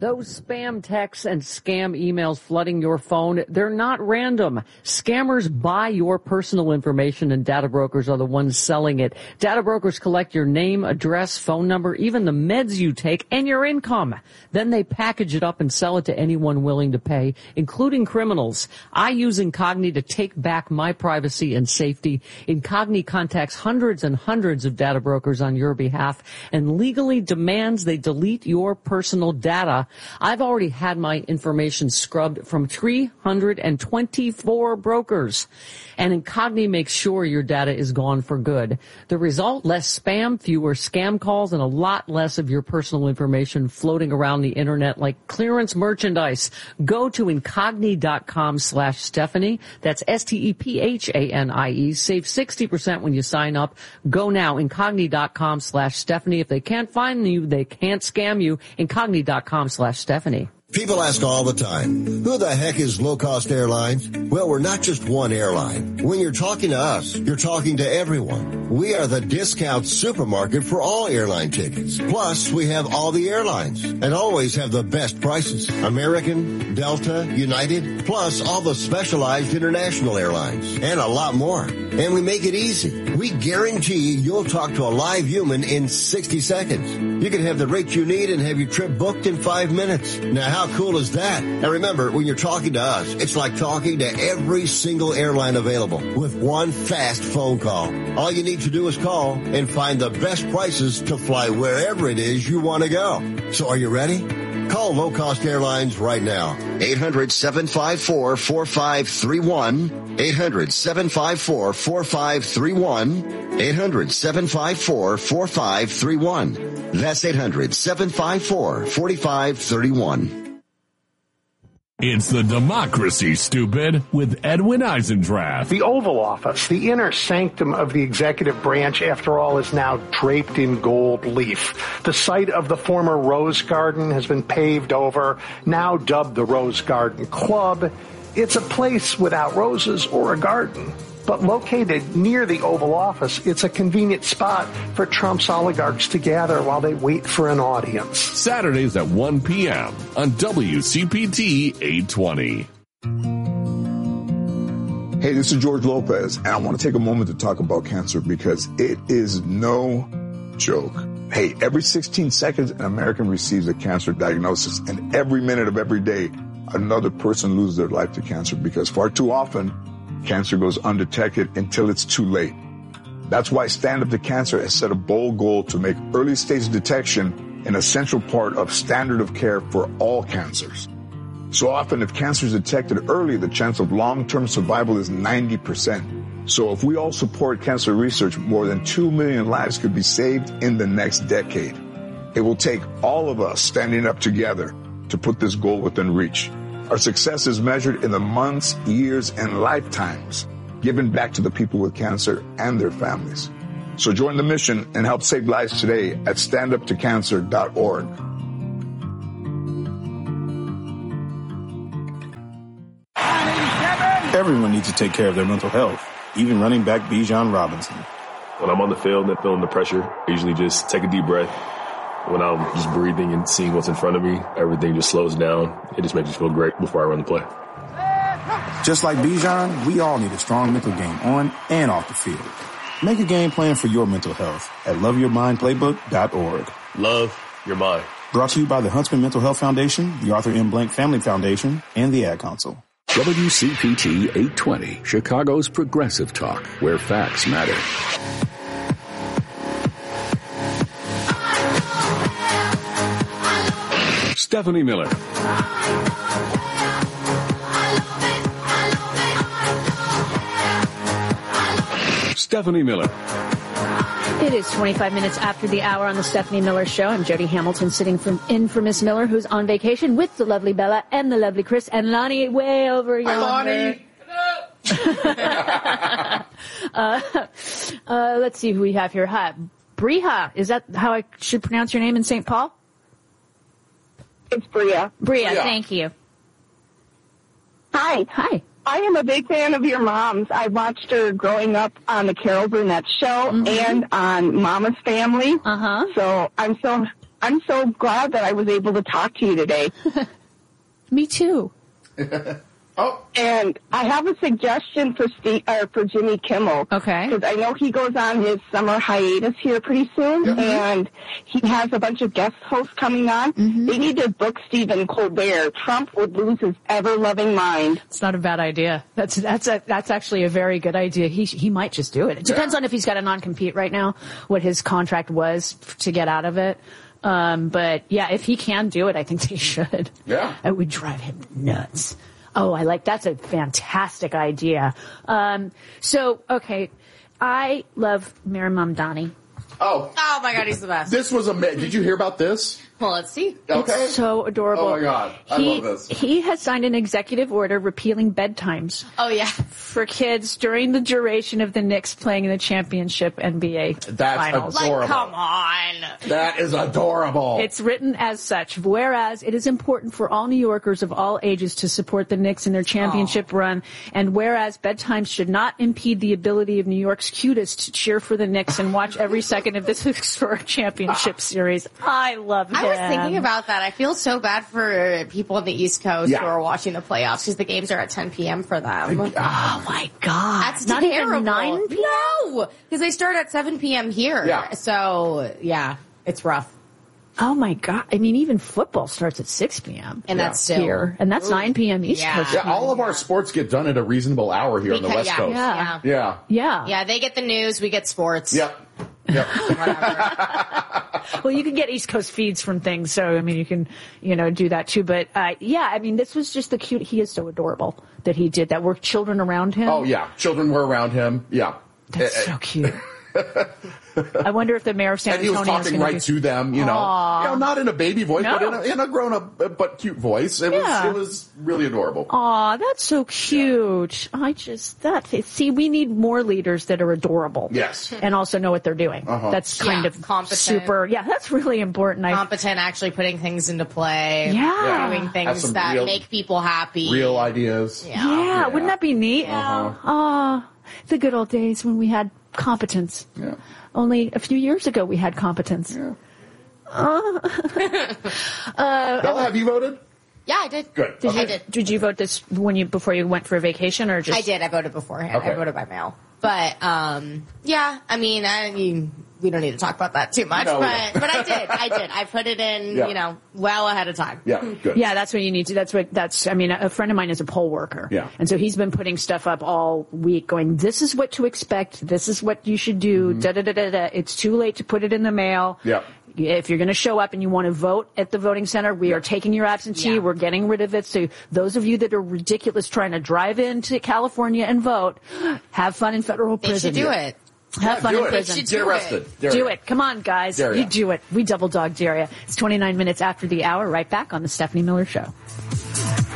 Those spam texts and scam emails flooding your phone, they're not random. Scammers buy your personal information and data brokers are the ones selling it. Data brokers collect your name, address, phone number, even the meds you take, and your income. Then they package it up and sell it to anyone willing to pay, including criminals. I use Incogni to take back my privacy and safety. Incogni contacts hundreds and hundreds of data brokers on your behalf and legally demands they delete your personal data. I've already had my information scrubbed from 324 brokers. And Incogni makes sure your data is gone for good. The result? Less spam, fewer scam calls, and a lot less of your personal information floating around the internet like clearance merchandise. Go to Incogni.com/Stephanie. That's STEPHANIE. Save 60% when you sign up. Go now, Incogni.com/Stephanie. If they can't find you, they can't scam you. Incogni.com/Stephanie. People ask all the time, who the heck is Low Cost Airlines? Well, we're not just one airline. When you're talking to us, you're talking to everyone. We are the discount supermarket for all airline tickets. Plus, we have all the airlines and always have the best prices. American, Delta, United, plus all the specialized international airlines and a lot more. And we make it easy. We guarantee you'll talk to a live human in 60 seconds. You can have the rate you need and have your trip booked in 5 minutes. Now, how cool is that? And remember, when you're talking to us, it's like talking to every single airline available with one fast phone call. All you need to do is call and find the best prices to fly wherever it is you want to go. So are you ready? Call Low Cost Airlines right now. 800-754-4531. 800-754-4531. 800-754-4531. That's 800-754-4531. It's the Democracy, Stupid, with Edwin Eisendrath. The Oval Office, the inner sanctum of the executive branch, after all, is now draped in gold leaf. The site of the former Rose Garden has been paved over, now dubbed the Rose Garden Club. It's a place without roses or a garden. But located near the Oval Office, it's a convenient spot for Trump's oligarchs to gather while they wait for an audience. Saturdays at 1 p.m. on WCPT 820. Hey, this is George Lopez, and I want to take a moment to talk about cancer because it is no joke. Hey, every 16 seconds, an American receives a cancer diagnosis, and every minute of every day, another person loses their life to cancer because far too often, cancer goes undetected until it's too late. That's why Stand Up to Cancer has set a bold goal to make early stage detection an essential part of standard of care for all cancers. So often, if cancer is detected early, the chance of long-term survival is 90%. So if we all support cancer research, more than 2 million lives could be saved in the next decade. It will take all of us standing up together to put this goal within reach. Our success is measured in the months, years, and lifetimes given back to the people with cancer and their families. So join the mission and help save lives today at standuptocancer.org. Everyone needs to take care of their mental health, even running back Bijan Robinson. When I'm on the field and feeling the pressure, I usually just take a deep breath. When I'm just breathing and seeing what's in front of me, everything just slows down. It just makes me feel great before I run the play. Just like Bijan, we all need a strong mental game on and off the field. Make a game plan for your mental health at loveyourmindplaybook.org. Love your mind. Brought to you by the Huntsman Mental Health Foundation, the Arthur M. Blank Family Foundation, and the Ad Council. WCPT 820, Chicago's progressive talk, where facts matter. Stephanie Miller. Stephanie Miller. It is 25 minutes after the hour on the Stephanie Miller Show. I'm Jody Hamilton sitting in for Miss Miller, who's on vacation with the lovely Bella and the lovely Chris and Lonnie way over yonder. Hi, Lonnie. Let's see who we have here. Hi, Briha. Is that how I should pronounce your name in St. Paul? It's Bria. Bria, thank you. Hi. Hi. I am a big fan of your mom's. I watched her growing up on the Carol Burnett Show and on Mama's Family. Uh-huh. So I'm I'm so glad that I was able to talk to you today. Me too. And I have a suggestion for for Jimmy Kimmel. Okay. Because I know he goes on his summer hiatus here pretty soon, and he has a bunch of guest hosts coming on. They need to book Stephen Colbert. Trump would lose his ever-loving mind. It's not a bad idea. That's actually a very good idea. He might just do it. It depends on if he's got a non-compete right now, what his contract was to get out of it. But yeah, if he can do it, I think they should. Yeah. It would drive him nuts. Oh, that's a fantastic idea. Okay. I love Mayor Mamdani. Oh my God, he's the best. This was did you hear about this? Well, let's see. Okay. It's so adorable. Oh my God, I love this. He has signed an executive order repealing bedtimes. Oh yeah, for kids during the duration of the Knicks playing in the championship NBA finals. Adorable. Like, come on. That is adorable. It's written as such. Whereas it is important for all New Yorkers of all ages to support the Knicks in their championship run, and whereas bedtimes should not impede the ability of New York's cutest to cheer for the Knicks and watch every second of this historic championship series. I love it. I was thinking about that. I feel so bad for people on the East Coast who are watching the playoffs because the games are at 10 p.m. for them. Oh my God. That's not terrible. Even 9 p.m.? No, because they start at 7 p.m. here. Yeah. So, yeah, it's rough. Oh my God. I mean, even football starts at 6 p.m. And that's still here. And that's 9 p.m. East Coast. Yeah, all of our sports get done at a reasonable hour here on the West Coast. Yeah, they get the news, we get sports. Yep. Well, you can get East Coast feeds from things, so I mean, you can, do that too. But I mean, this was just the cute. He is so adorable that he did that. Were children around him? Oh yeah, children were around him. Yeah, that's so cute. I wonder if the mayor of San Antonio and he was talking right to them, not in a baby voice, but in a grown-up but cute voice. It was really adorable. Aw, that's so cute. We need more leaders that are adorable. Yes. And also know what they're doing. That's kind of competent. super. Yeah, that's really important. Competent, actually putting things into play. Yeah. Doing things that make people happy. Real ideas. Yeah. Wouldn't that be neat? The good old days when we had competence. Yeah. Only a few years ago we had competence. Yeah. Bella, have you voted? Yeah, I did. Good. I did. Did you vote this before you went for a vacation, or just? I did. I voted beforehand. Okay. I voted by mail. But I mean, we don't need to talk about that too much. No, but I did. I put it in, well ahead of time. Yeah, good. Yeah, that's what you need to. I mean, a friend of mine is a poll worker. Yeah. And so he's been putting stuff up all week going, this is what to expect. This is what you should do. Da-da-da-da-da. It's too late to put it in the mail. Yeah. If you're going to show up and you want to vote at the voting center, we are taking your absentee. We're getting rid of it. So those of you that are ridiculous trying to drive into California and vote, have fun in federal prison. They should do it. Have fun in prison. Get arrested. Do it. Come on, guys. You do it. We double dog dare ya. It's 29 minutes after the hour. Right back on the Stephanie Miller Show.